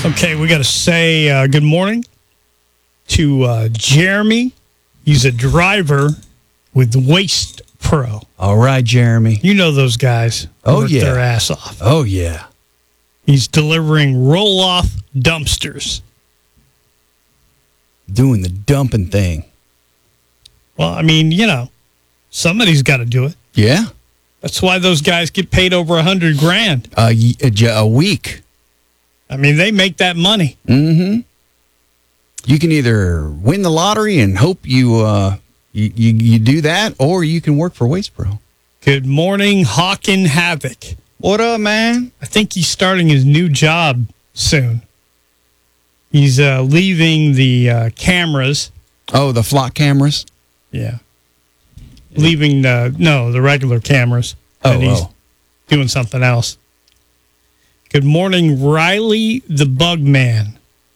Okay, we got to say good morning to Jeremy. He's a driver with Waste Pro. All right, Jeremy. You know those guys. Oh, work yeah. their ass off. Oh, yeah. He's delivering roll-off dumpsters. Doing the dumping thing. Well, I mean, you know, somebody's got to do it. Yeah. That's why those guys get paid over $100,000. A week. I mean, they make that money. Mm-hmm. You can either win the lottery and hope you do that, or you can work for Waste Pro. Good morning, Hawkin Havoc. What up, man? I think he's starting his new job soon. He's leaving the cameras. Oh, the flock cameras? Yeah. Leaving the regular cameras. And he's doing something else. Good morning, Riley the Bug Man.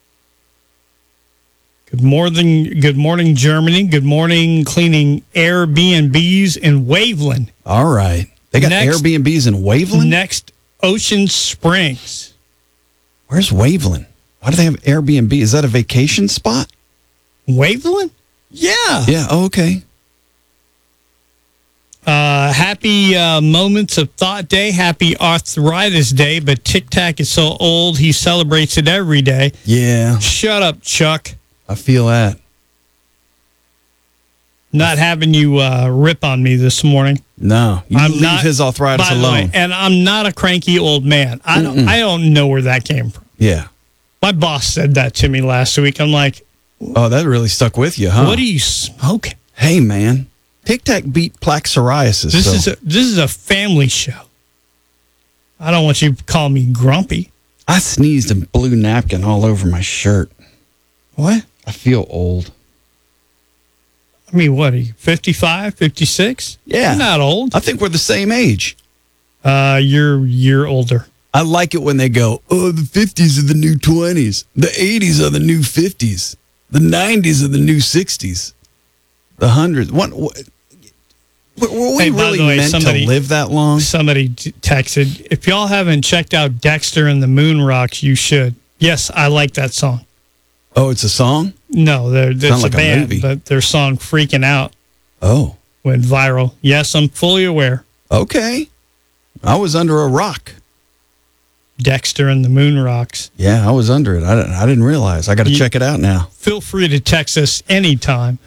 Good morning, Germany. Good morning, cleaning Airbnbs in Waveland. All right. They got Airbnbs in Waveland? Next, Ocean Springs. Where's Waveland? Why do they have Airbnb? Is that a vacation spot? Waveland? Yeah. Yeah, okay. Happy Moments of Thought Day. Happy Arthritis Day. But Tic Tac is so old, he celebrates it every day. Yeah. Shut up, Chuck. I feel that. Not having you rip on me this morning. No. You leave his arthritis alone. Way, and I'm not a cranky old man. I don't know where that came from. Yeah. My boss said that to me last week. I'm like, oh, that really stuck with you, huh? What are you smoking? Hey, man. Tic Tac beat plaque psoriasis. This is a family show. I don't want you to call me grumpy. I sneezed a blue napkin all over my shirt. What? I feel old. I mean, what are you, 55, 56? Yeah. You're not old. I think we're the same age. You're older. I like it when they go, oh, the 50s are the new 20s. The 80s are the new 50s. The 90s are the new 60s. The 100s. Were we really meant to live that long? Somebody texted, if y'all haven't checked out Dexter and the Moon Rocks, you should. Yes, I like that song. Oh, it's a song? No, it's like a band, movie. but their song Freaking Out went viral. Yes, I'm fully aware. Okay. I was under a rock. Dexter and the Moon Rocks. Yeah, I was under it. I didn't realize. I got to check it out now. Feel free to text us anytime.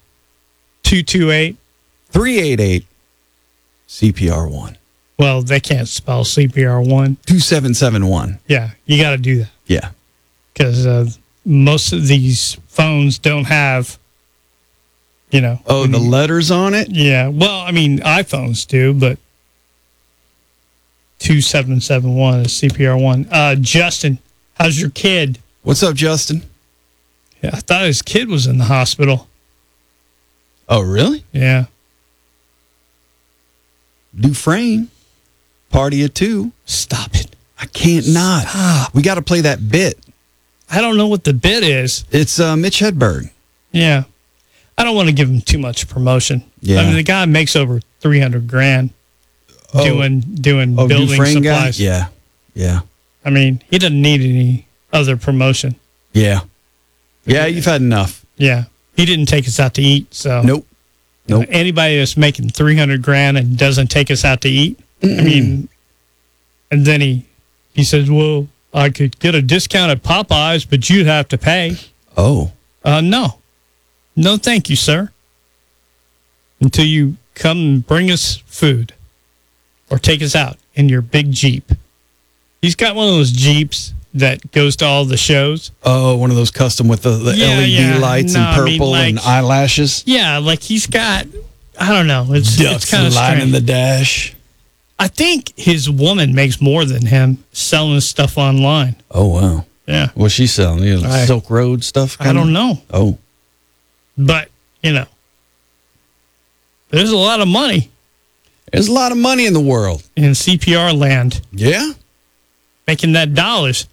228-388 CPR1. Well, they can't spell CPR1. 2771. Yeah, you got to do that. Yeah. Because most of these phones don't have, the letters on it? Yeah. Well, I mean, iPhones do, but 2771 is CPR1. Justin, how's your kid? What's up, Justin? Yeah, I thought his kid was in the hospital. Oh, really? Yeah. Dufresne. Party of two. Stop it. I can't not. Stop. We got to play that bit. I don't know what the bit is. It's Mitch Hedberg. Yeah. I don't want to give him too much promotion. Yeah. I mean, the guy makes over $300,000 doing building Dufresne supplies. Guy? Yeah. Yeah. I mean, he doesn't need any other promotion. Yeah. Yeah, you've had enough. Yeah. He didn't take us out to eat, so. Nope. Anybody that's making $300,000 and doesn't take us out to eat, I mean, and then he says, well, I could get a discount at Popeyes, but you'd have to pay. Oh. No. No, thank you, sir. Until you come and bring us food or take us out in your big Jeep. He's got one of those Jeeps that goes to all the shows. Oh, one of those custom with the LED lights and purple and eyelashes. Yeah, like he's got, I don't know. It's kind of lining strange. the dash. I think his woman makes more than him selling stuff online. Oh, wow. Yeah. What's she selling? Silk Road stuff? I don't know. Oh. But, there's a lot of money. There's a lot of money in the world. In CPR land. Yeah? Making that dollars.